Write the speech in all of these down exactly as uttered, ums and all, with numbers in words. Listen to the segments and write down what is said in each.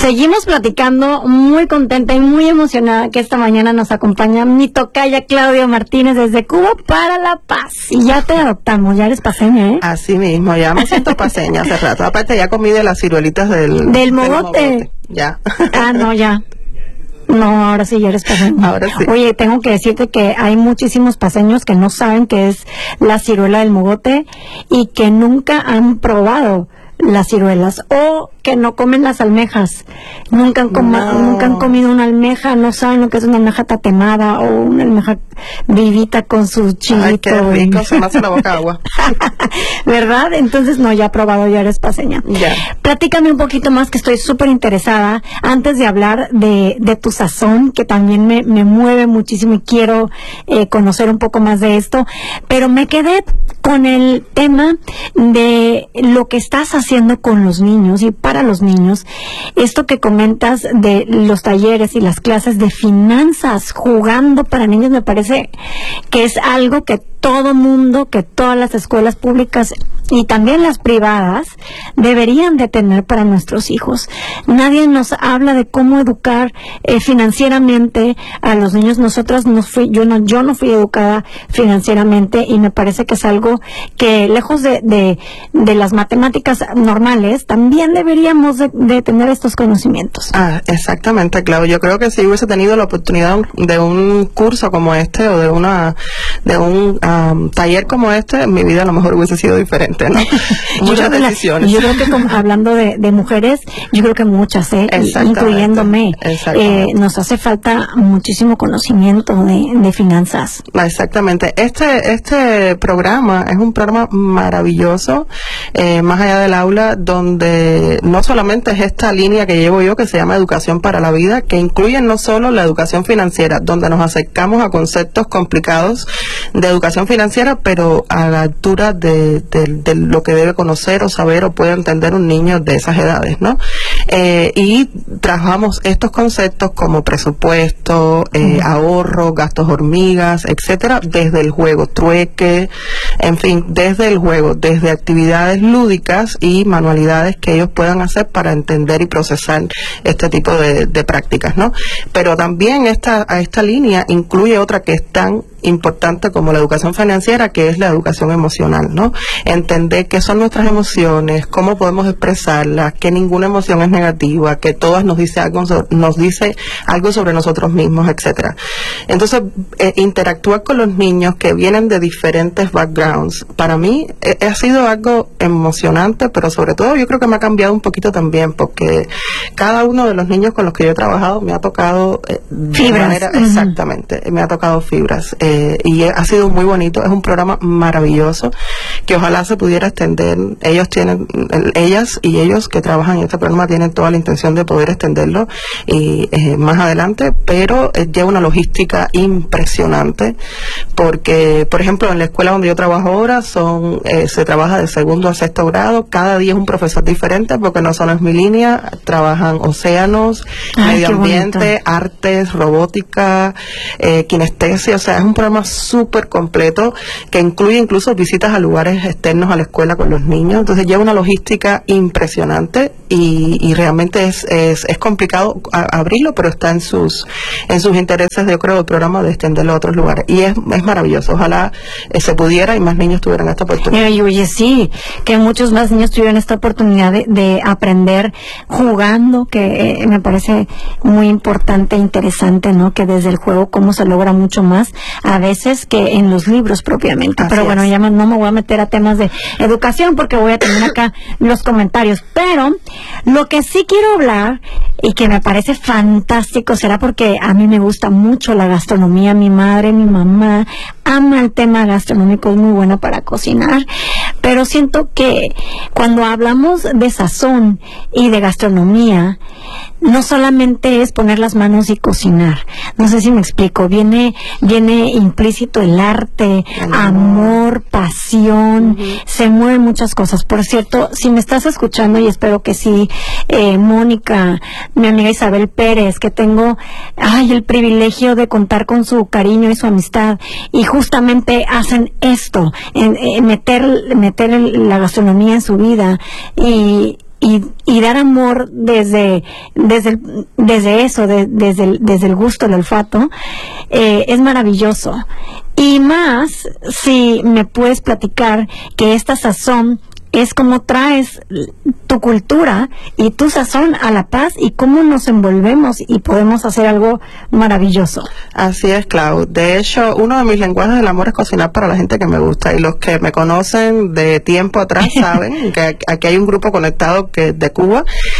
Seguimos platicando, muy contenta y muy emocionada que esta mañana nos acompaña mi tocaya Claudia Martínez desde Cuba para La Paz. Y ya te adoptamos, ya eres paseña, ¿eh? Así mismo, ya me siento paseña hace rato. Aparte ya comí de las ciruelitas del... Del mogote. Del mogote. Ya. Ah, no, ya. No, ahora sí ya eres paseña. Ahora sí. Oye, tengo que decirte que hay muchísimos paseños que no saben qué es la ciruela del mogote y que nunca han probado las ciruelas o que no comen las almejas. Nunca han, com no. nunca han comido una almeja, no saben lo que es una almeja tatemada o una almeja vivita con su chilito. Ay, qué rico, se me hace la boca agua. ¿Verdad? Entonces, no, ya he probado, ya eres paseña. Ya. Platícame un poquito más, que estoy súper interesada, antes de hablar de, de tu sazón, que también me, me mueve muchísimo y quiero eh, conocer un poco más de esto, pero me quedé con el tema de lo que estás haciendo con los niños y para los niños. Esto que comentas de los talleres y las clases de finanzas jugando para niños, me parece que es algo que todo mundo, que todas las escuelas públicas y también las privadas deberían de tener para nuestros hijos. Nadie nos habla de cómo educar eh, financieramente a los niños. Nosotras no fui, yo no, yo no fui educada financieramente y me parece que es algo que lejos de, de, de las matemáticas normales, también deberíamos de, de tener estos conocimientos. Ah, exactamente, Clau. Yo creo que si hubiese tenido la oportunidad de un curso como este o de una de un um, taller como este, mi vida a lo mejor hubiese sido diferente, ¿no? Muchas yo decisiones. La, yo creo que como, hablando de, de mujeres, yo creo que muchas, ¿eh? Incluyéndome, eh, nos hace falta muchísimo conocimiento de, de finanzas. Exactamente. Este este programa es un programa maravilloso, eh, más allá del aula, donde no solamente es esta línea que llevo yo, que se llama Educación para la Vida, que incluye no solo la educación financiera, donde nos acercamos a conceptos complicados de educación financiera, pero a la altura de, de, de lo que debe conocer o saber o puede entender un niño de esas edades, ¿no? Eh, y trabajamos estos conceptos como presupuesto, eh, uh-huh. ahorro, gastos hormigas, etcétera, desde el juego, trueque, en fin, desde el juego, desde actividades lúdicas y manualidades que ellos puedan hacer para entender y procesar este tipo de, de prácticas, ¿no? Pero también esta, a esta línea incluye otra que es tan importante como la educación financiera, que es la educación emocional, ¿no? Entender qué son nuestras emociones, cómo podemos expresarlas, que ninguna emoción es negativa, que todas nos dice algo sobre, nos dice algo sobre nosotros mismos, etcétera. Entonces, eh, interactuar con los niños que vienen de diferentes backgrounds, para mí eh, ha sido algo emocionante, pero sobre todo yo creo que me ha cambiado un poquito también, porque cada uno de los niños con los que yo he trabajado me ha tocado eh, de fibras. manera, Uh-huh. exactamente, me ha tocado fibras. Eh, y ha sido muy bonito, es un programa maravilloso que ojalá se pudiera extender. Ellos tienen, ellas y ellos que trabajan en este programa tienen toda la intención de poder extenderlo y eh, más adelante, pero eh, lleva una logística impresionante, porque por ejemplo en la escuela donde yo trabajo ahora son eh, se trabaja de segundo a sexto grado, cada día es un profesor diferente, porque no solo es mi línea, trabajan océanos, Ay, medio ambiente, artes, robótica, eh, kinestesia, o sea, es un programa súper completo que incluye incluso visitas a lugares externos a la escuela con los niños. Entonces lleva una logística impresionante y, y realmente es, es, es complicado a, abrirlo, pero está en sus en sus intereses, yo creo, el programa de extenderlo a otros lugares. Y es, es maravilloso. Ojalá eh, se pudiera y más niños tuvieran esta oportunidad. Oye, oye, sí, que muchos más niños tuvieran esta oportunidad de, de aprender jugando, que eh, me parece muy importante e interesante, ¿no? Que desde el juego cómo se logra mucho más a veces que en los libros propiamente. Así pero bueno, es. ya no me voy a meter a temas de educación porque voy a tener acá los comentarios. Pero lo que sí quiero hablar y que me parece fantástico, será porque a mí me gusta mucho la gastronomía. Mi madre, mi mamá ama el tema gastronómico, es muy buena para cocinar, pero siento que cuando hablamos de sazón y de gastronomía, no solamente es poner las manos y cocinar. No sé si me explico. Viene viene implícito el arte, el amor, pasión, uh-huh. se mueven muchas cosas. Por cierto, si me estás escuchando, y espero que sí, eh, Mónica, mi amiga Isabel Pérez, que tengo ay el privilegio de contar con su cariño y su amistad, y justamente hacen esto, en, en meter, meter el, la gastronomía en su vida, y y, y dar amor desde, desde, el, desde eso, de, desde, el, desde el gusto, el olfato, eh, es maravilloso. Y más, si me puedes platicar que esta sazón es como traes tu cultura y tu sazón a La Paz y cómo nos envolvemos y podemos hacer algo maravilloso. Así es, Clau. De hecho, uno de mis lenguajes del amor es cocinar para la gente que me gusta, y los que me conocen de tiempo atrás saben que aquí hay un grupo conectado que de Cuba.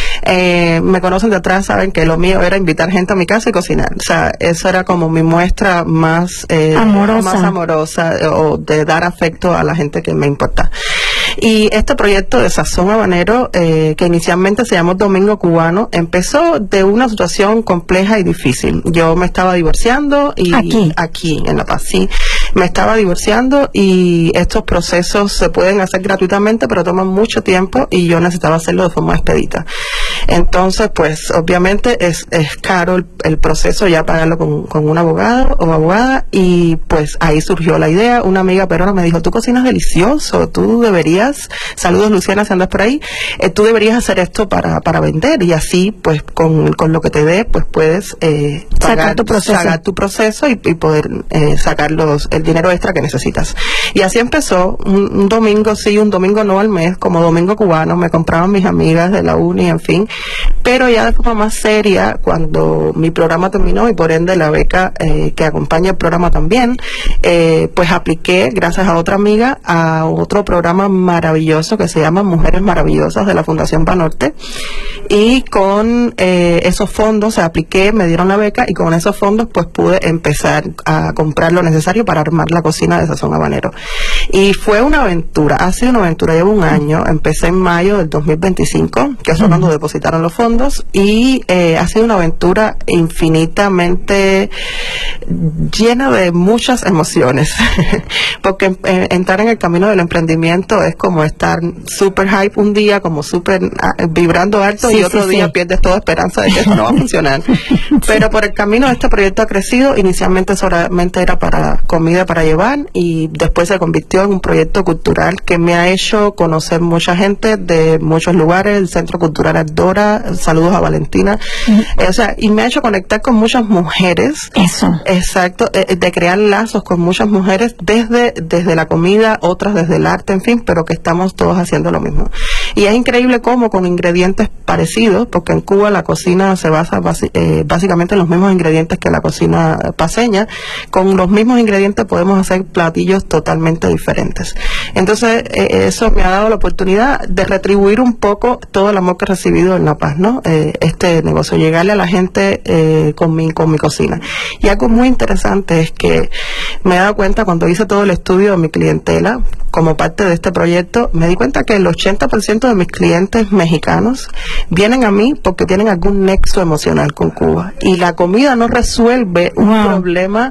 Eh, me conocen de atrás, saben que lo mío era invitar gente a mi casa y cocinar. O sea, eso era como mi muestra más eh, amorosa. más amorosa eh, o de dar afecto a la gente que me importa. Y este proyecto de Sazón Habanero, eh, que inicialmente se llamó Domingo Cubano, empezó de una situación compleja y difícil. Yo me estaba divorciando y aquí, aquí en La Paz, sí, me estaba divorciando, y estos procesos se pueden hacer gratuitamente, pero toman mucho tiempo y yo necesitaba hacerlo de forma expedita. Entonces, pues, obviamente es, es caro el, el proceso ya pagarlo con, con un abogado o abogada, y pues ahí surgió la idea. Una amiga peruana me dijo, tú cocinas delicioso, tú deberías, saludos Luciana si andas por ahí, eh, tú deberías hacer esto para, para vender, y así pues con, con lo que te dé pues puedes eh, pagar, sacar tu proceso, sacar tu proceso y, y poder eh, sacar los, el dinero extra que necesitas. Y así empezó, un, un domingo sí, un domingo no al mes, como Domingo Cubano, me compraban mis amigas de la uni, en fin, pero ya de forma más seria, cuando mi programa terminó y por ende la beca eh, que acompaña el programa también, eh, pues apliqué, gracias a otra amiga, a otro programa maravilloso que se llama Mujeres Maravillosas de la Fundación Banorte, y con eh, esos fondos, o sea, apliqué, me dieron la beca, y con esos fondos pues pude empezar a comprar lo necesario para armar la cocina de Sazón Habanero. Y fue una aventura, ha sido una aventura, llevo un año, empecé en mayo del dos mil veinticinco, que es cuando depositaron los fondos, y eh, ha sido una aventura infinitamente llena de muchas emociones, porque eh, entrar en el camino del emprendimiento es como estar súper hype un día, como súper uh, vibrando alto, sí, y otro sí, día sí. pierdes toda esperanza de que eso no va a funcionar. Sí. Pero por el camino este proyecto ha crecido. Inicialmente solamente era para comida para llevar, y después se convirtió en un proyecto cultural que me ha hecho conocer mucha gente de muchos lugares. El Centro Cultural Ardora, saludos a Valentina, uh-huh. eh, o sea, y me ha hecho conectar con muchas mujeres. Eso. Exacto, eh, de crear lazos con muchas mujeres desde, desde la comida, otras desde el arte, en fin, pero que estamos todos haciendo lo mismo. Y es increíble cómo con ingredientes parecidos, porque en Cuba la cocina se basa basi- eh, básicamente en los mismos ingredientes que la cocina paceña, con los mismos ingredientes podemos hacer platillos totalmente diferentes. Entonces, eh, eso me ha dado la oportunidad de retribuir un poco todo el amor que he recibido en La Paz, ¿no? Eh, este negocio, llegarle a la gente eh, con mi, con mi cocina. Y algo muy interesante es que me he dado cuenta cuando hice todo el estudio de mi clientela, como parte de este proyecto, me di cuenta que el ochenta por ciento de mis clientes mexicanos vienen a mí porque tienen algún nexo emocional con Cuba. Y la comida no resuelve un wow. problema,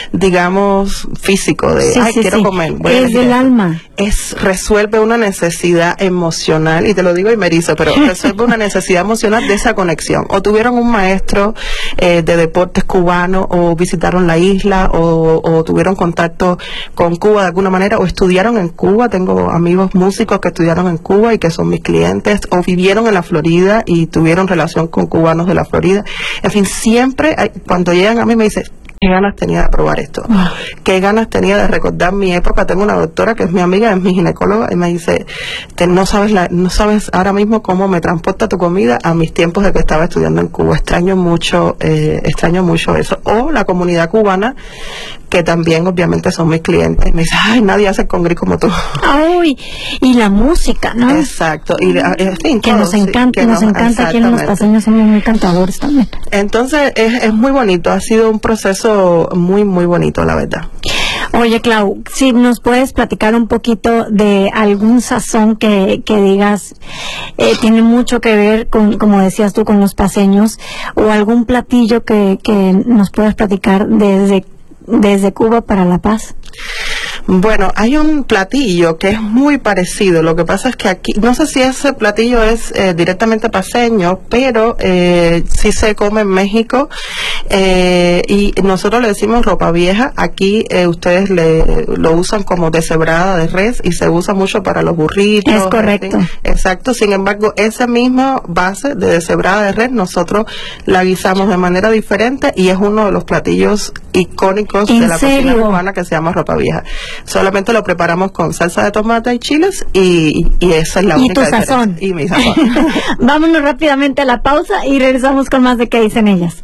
digamos, físico de, sí, ay, sí, quiero sí. comer. Es del alma. Es, resuelve una necesidad emocional, y te lo digo y me erizo, pero resuelve una necesidad emocional de esa conexión. O tuvieron un maestro eh, de deportes cubano, o visitaron la isla, o, o tuvieron contacto con Cuba de alguna manera, o estudiaron en Cuba. Tengo amigos músicos que estudiaron en Cuba y que son mis clientes, o vivieron en la Florida y tuvieron relación con cubanos de la Florida. En fin, siempre hay, cuando llegan a mí me dicen, qué ganas tenía de probar esto, oh. qué ganas tenía de recordar mi época. Tengo una doctora que es mi amiga, es mi ginecóloga, y me dice, te, no sabes la, no sabes ahora mismo cómo me transporta tu comida a mis tiempos de que estaba estudiando en Cuba. Extraño mucho, eh, extraño mucho eso. O la comunidad cubana, que también obviamente son mis clientes, me dice, ay, nadie hace congrí como tú. Ay, y la música, ¿no? Exacto, y en fin, que todo, nos encanta, sí, que nos, nos encanta, aquí en Los Paseños somos muy cantadores también. Entonces es, es muy bonito, ha sido un proceso muy, muy bonito, la verdad. Oye, Clau, si nos puedes platicar un poquito de algún sazón que, que digas eh, tiene mucho que ver con, como decías tú, con los paseños, o algún platillo que, que nos puedas platicar desde, desde Cuba para La Paz. Bueno, hay un platillo que es muy parecido. Lo que pasa es que aquí, no sé si ese platillo es eh, directamente paceño, pero eh, sí se come en México eh, y nosotros le decimos ropa vieja. Aquí eh, ustedes le lo usan como deshebrada de res y se usa mucho para los burritos. Es correcto. Así. Exacto. Sin embargo, esa misma base de deshebrada de res nosotros la guisamos de manera diferente y es uno de los platillos icónicos de la serio? cocina cubana que se llama ropa vieja. Solamente lo preparamos con salsa de tomate y chiles y, y esa es la y única tu sazón. diferencia. Y mi sazón. Vámonos rápidamente a la pausa y regresamos con más de qué dicen ellas.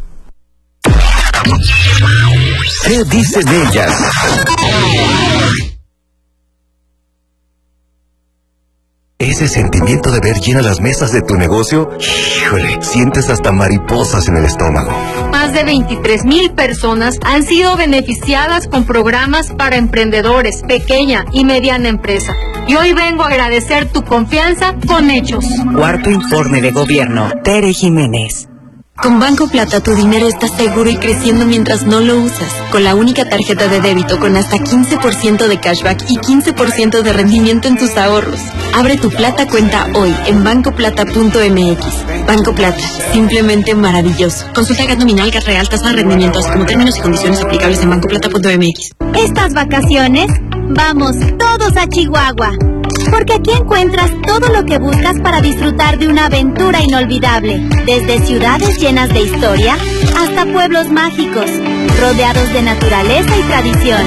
¿Qué dicen ellas? Ese sentimiento de ver llenas las mesas de tu negocio, híjole, sientes hasta mariposas en el estómago. Más de veintitrés mil personas han sido beneficiadas con programas para emprendedores, pequeña y mediana empresa. Y hoy vengo a agradecer tu confianza con hechos. Cuarto informe de gobierno. Tere Jiménez. Con Banco Plata tu dinero está seguro y creciendo mientras no lo usas. Con la única tarjeta de débito con hasta quince por ciento de cashback y quince por ciento de rendimiento en tus ahorros. Abre tu Plata cuenta hoy en banco plata punto m x. Banco Plata, simplemente maravilloso. Consulta gas nominal, gas real, tasa de rendimiento, así como términos y condiciones aplicables en banco plata punto m x. Estas vacaciones, vamos todos a Chihuahua. Porque aquí encuentras todo lo que buscas para disfrutar de una aventura inolvidable. Desde ciudades llenas de historia hasta pueblos mágicos, rodeados de naturaleza y tradición.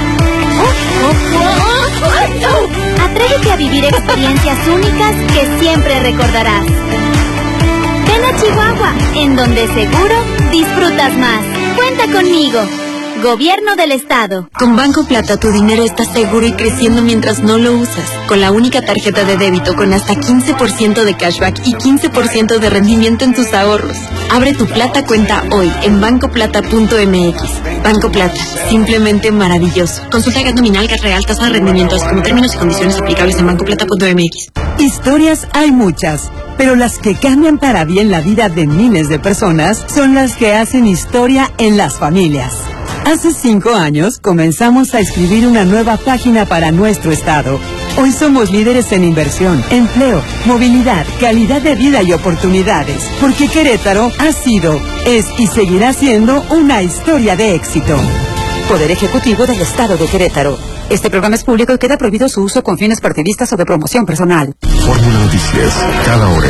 Atrévete a vivir experiencias únicas que siempre recordarás. Ven a Chihuahua, en donde seguro disfrutas más. Cuenta conmigo. Gobierno del Estado. Con Banco Plata tu dinero está seguro y creciendo mientras no lo usas. Con la única tarjeta de débito con hasta quince por ciento de cashback y quince por ciento de rendimiento en tus ahorros. Abre tu Plata cuenta hoy en banco plata punto m x. Banco Plata, simplemente maravilloso. Consulta gas nominal, gas real, tasa de rendimiento, así como términos y condiciones aplicables en banco plata punto m x. Historias hay muchas, pero las que cambian para bien la vida de miles de personas son las que hacen historia en las familias. Hace cinco años comenzamos a escribir una nueva página para nuestro estado. Hoy somos líderes en inversión, empleo, movilidad, calidad de vida y oportunidades, porque Querétaro ha sido, es y seguirá siendo una historia de éxito. Poder Ejecutivo del Estado de Querétaro. Este programa es público y queda prohibido su uso con fines partidistas o de promoción personal. Fórmula Noticias, cada hora.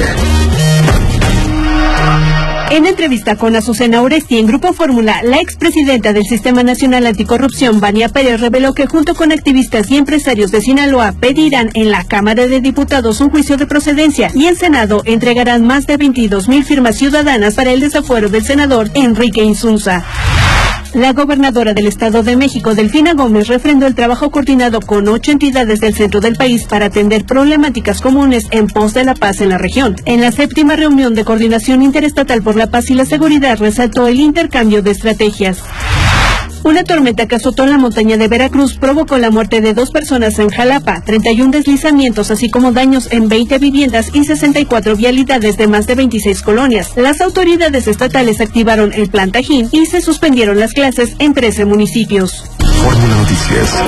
En entrevista con Azucena Oresti en Grupo Fórmula, la expresidenta del Sistema Nacional Anticorrupción, Vania Pérez, reveló que junto con activistas y empresarios de Sinaloa pedirán en la Cámara de Diputados un juicio de procedencia y en Senado entregarán más de veintidós mil firmas ciudadanas para el desafuero del senador Enrique Insunza. La gobernadora del Estado de México, Delfina Gómez, refrendó el trabajo coordinado con ocho entidades del centro del país para atender problemáticas comunes en pos de la paz en la región. En la séptima reunión de coordinación interestatal por la paz y la seguridad resaltó el intercambio de estrategias. Una tormenta que azotó la montaña de Veracruz provocó la muerte de dos personas en Jalapa, treinta y un deslizamientos, así como daños en veinte viviendas y sesenta y cuatro vialidades de más de veintiséis colonias. Las autoridades estatales activaron el Plan Tajín y se suspendieron las clases en trece municipios. Fórmula Noticias.